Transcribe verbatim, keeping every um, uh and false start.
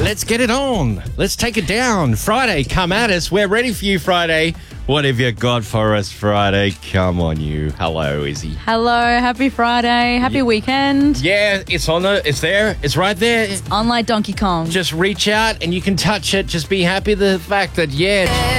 Let's get it on. Let's take it down. Friday, come at us. We're ready for you, Friday. What have you got for us, Friday? Come on, you. Hello, Izzy. Hello, happy Friday, happy weekend. Yeah, it's on the, it's there. It's right there. Unlike Donkey Kong. Just reach out and you can touch it. Just be happy the fact that, yeah.